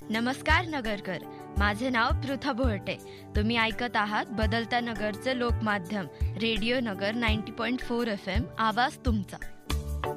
नमस्कार नगरकर, माझे नाव पृथा बोहटे. तुम्ही ऐकत आहात बदलत्या नगरचे लोकमाध्यम रेडिओ नगर 90.4 FM, आवाज तुमचा.